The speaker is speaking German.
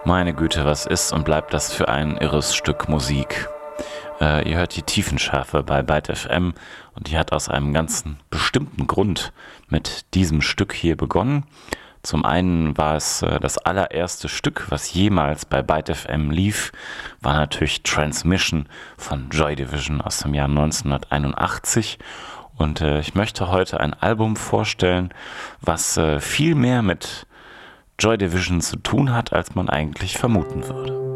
Meine Güte, was ist und bleibt das für ein irres Stück Musik? Ihr hört die Tiefenschärfe bei Byte FM und die hat aus einem ganz bestimmten Grund mit diesem Stück hier begonnen. Zum einen war es das allererste Stück, was jemals bei Byte FM lief, war natürlich Transmission von Joy Division aus dem Jahr 1981. Und ich möchte heute ein Album vorstellen, was viel mehr mit Joy Division zu tun hat, als man eigentlich vermuten würde.